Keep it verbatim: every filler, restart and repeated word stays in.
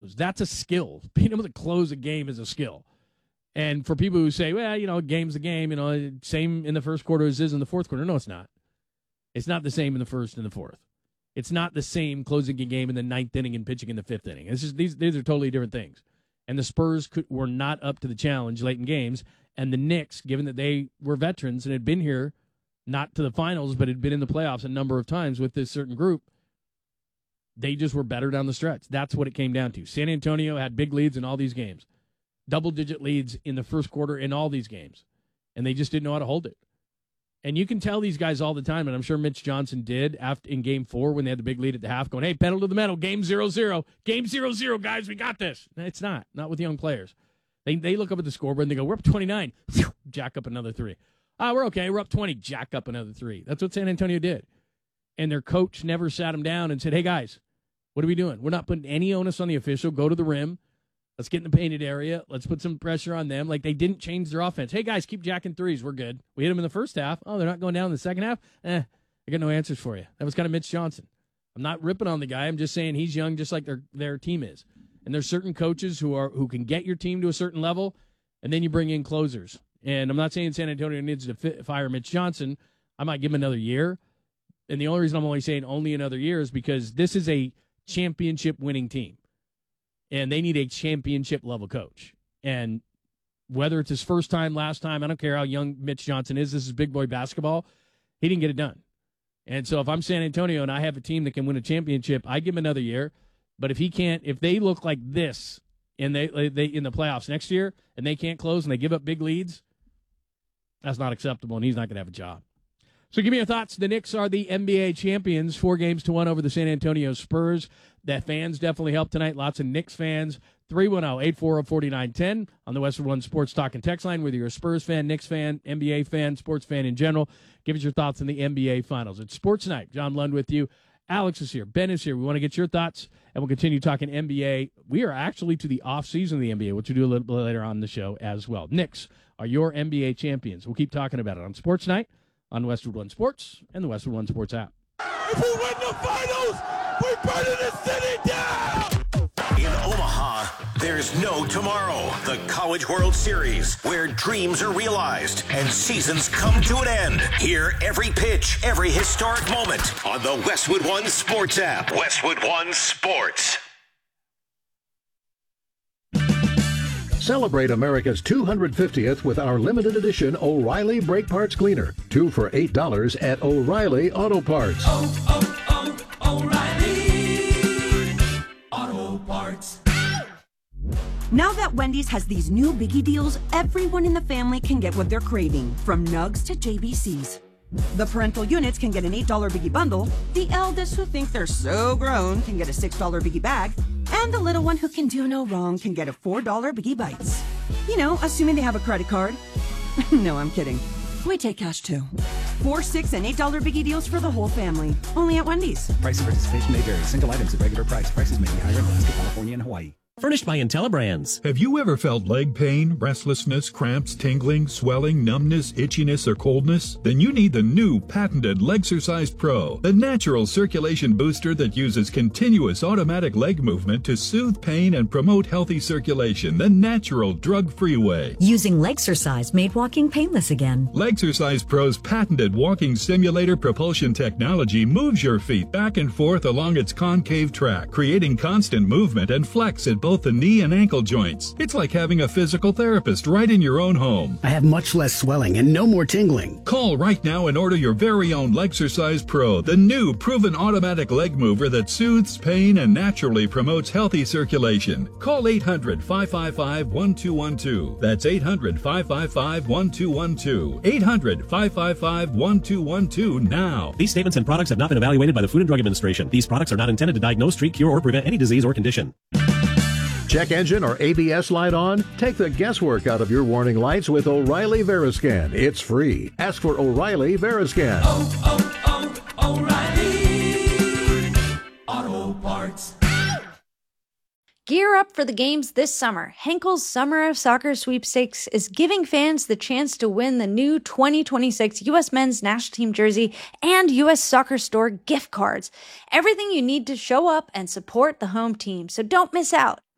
close. That's a skill. Being able to close a game is a skill. And for people who say, well, you know, game's a game, you know, same in the first quarter as is in the fourth quarter. No, it's not. It's not the same in the first and the fourth. It's not the same closing a game in the ninth inning and pitching in the fifth inning. It's just these these are totally different things. And the Spurs could, were not up to the challenge late in games. And the Knicks, given that they were veterans and had been here, not to the finals, but had been in the playoffs a number of times with this certain group, they just were better down the stretch. That's what it came down to. San Antonio had big leads in all these games. Double-digit leads in the first quarter in all these games. And they just didn't know how to hold it. And you can tell these guys all the time, and I'm sure Mitch Johnson did after in game four when they had the big lead at the half, going, hey, pedal to the metal, game zero zero. Game zero zero, guys, we got this. It's not. Not with young players. They they look up at the scoreboard and they go, we're up twenty-nine. Jack up another three. Ah, we're okay. We're up twenty. Jack up another three. That's what San Antonio did. And their coach never sat them down and said, hey, guys, what are we doing? We're not putting any onus on the official. Go to the rim. Let's get in the painted area. Let's put some pressure on them. Like, they didn't change their offense. Hey, guys, keep jacking threes. We're good. We hit them in the first half. Oh, they're not going down in the second half? Eh, I got no answers for you. That was kind of Mitch Johnson. I'm not ripping on the guy. I'm just saying he's young just like their their team is. And there's certain coaches who are who can get your team to a certain level, and then you bring in closers. And I'm not saying San Antonio needs to fit, fire Mitch Johnson. I might give him another year. And the only reason I'm only saying only another year is because this is a championship-winning team. And they need a championship-level coach. And whether it's his first time, last time, I don't care how young Mitch Johnson is. This is big boy basketball. He didn't get it done. And so if I'm San Antonio and I have a team that can win a championship, I give him another year. But if he can't, if they look like this and they they in the playoffs next year and they can't close and they give up big leads, that's not acceptable, and he's not going to have a job. So give me your thoughts. The Knicks are the N B A champions, four games to one over the San Antonio Spurs. That fans definitely helped tonight. Lots of Knicks fans. three one zero, eight four zero, four nine one zero on the Westwood One Sports Talk and Text line. Whether you're a Spurs fan, Knicks fan, N B A fan, sports fan in general, give us your thoughts on the N B A Finals. It's Sports Night. John Lund with you. Alex is here. Ben is here. We want to get your thoughts, and we'll continue talking N B A. We are actually to the off-season of the N B A, which we'll do a little bit later on in the show as well. Knicks are your N B A champions. We'll keep talking about it on Sports Night on Westwood One Sports and the Westwood One Sports app. If we win the finals, we're burning the city down! In Omaha, there's no tomorrow. The College World Series, where dreams are realized and seasons come to an end. Hear every pitch, every historic moment on the Westwood One Sports app. Westwood One Sports. Celebrate America's two hundred fiftieth with our limited edition O'Reilly Brake Parts Cleaner. Two for eight dollars at O'Reilly Auto Parts. Oh, oh, oh, O'Reilly Auto Parts. Now that Wendy's has these new biggie deals, everyone in the family can get what they're craving, from nugs to J B Cs. The parental units can get an eight dollar biggie bundle, the eldest who think they're so grown can get a six dollar biggie bag, and the little one who can do no wrong can get a four dollar biggie bites. You know, assuming they have a credit card. No, I'm kidding. We take cash too. Four, six, and eight dollar biggie deals for the whole family. Only at Wendy's. Price and participation may vary. Single items at regular price. Prices may be higher in Alaska, California, and Hawaii. Furnished by IntelliBrands. Have you ever felt leg pain, restlessness, cramps, tingling, swelling, numbness, itchiness, or coldness? Then you need the new patented Legsercise Pro, the natural circulation booster that uses continuous automatic leg movement to soothe pain and promote healthy circulation the natural, drug-free way. Using Legsercise made walking painless again. Legsercise Pro's patented walking simulator propulsion technology moves your feet back and forth along its concave track, creating constant movement and flex at both the knee and ankle joints. It's like having a physical therapist right in your own home. I have much less swelling and no more tingling. Call right now and order your very own Legsercise Pro, the new proven automatic leg mover that soothes pain and naturally promotes healthy circulation. Call eight hundred, five five five, one two one two. That's eight hundred, five five five, one two one two. eight hundred, five five five, one two one two now. These statements and products have not been evaluated by the Food and Drug Administration. These products are not intended to diagnose, treat, cure, or prevent any disease or condition. Check engine or A B S light on? Take the guesswork out of your warning lights with O'Reilly Veriscan. It's free. Ask for O'Reilly Veriscan. Oh, oh, oh, O'Reilly Auto Parts. Gear up for the games this summer. Henkel's Summer of Soccer Sweepstakes is giving fans the chance to win the new twenty twenty-six U S Men's National Team jersey and U S Soccer Store gift cards. Everything you need to show up and support the home team, so don't miss out.